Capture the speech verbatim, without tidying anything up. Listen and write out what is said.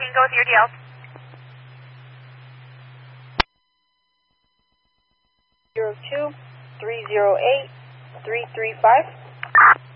can go with your D L. zero two three zero eight three three five.